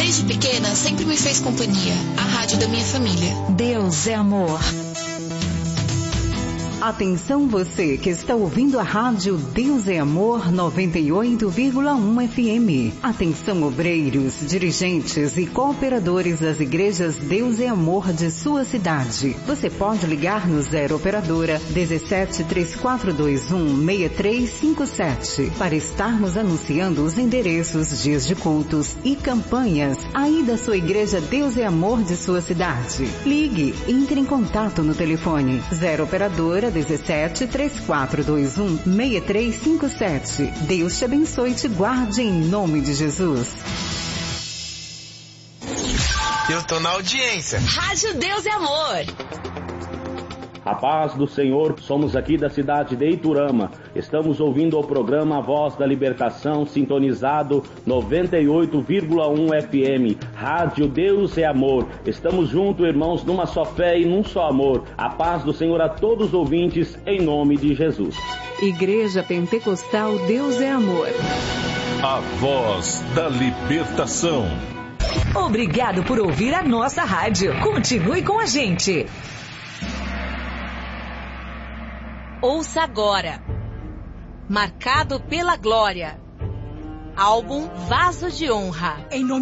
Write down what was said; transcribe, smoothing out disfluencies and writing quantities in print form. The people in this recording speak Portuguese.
Desde pequena, sempre me fez companhia. A rádio da minha família. Deus é amor. Atenção você que está ouvindo a rádio Deus é Amor 98,1 FM. Atenção obreiros, dirigentes e cooperadores das igrejas Deus é Amor de sua cidade. Você pode ligar no 0 operadora 17 3421 6357 para estarmos anunciando os endereços, dias de cultos e campanhas aí da sua igreja Deus é Amor de sua cidade. Ligue, entre em contato no telefone 0 operadora 17 3421 6357. Deus te abençoe e te guarde em nome de Jesus. Eu tô na audiência. Rádio Deus é Amor. A paz do Senhor, somos aqui da cidade de Iturama. Estamos ouvindo o programa Voz da Libertação, sintonizado 98,1 FM. Rádio Deus é Amor. Estamos juntos, irmãos, numa só fé e num só amor. A paz do Senhor a todos os ouvintes, em nome de Jesus. Igreja Pentecostal Deus é Amor. A Voz da Libertação. Obrigado por ouvir a nossa rádio. Continue com a gente. Ouça agora. Marcado pela Glória. Álbum Vaso de Honra. Em nome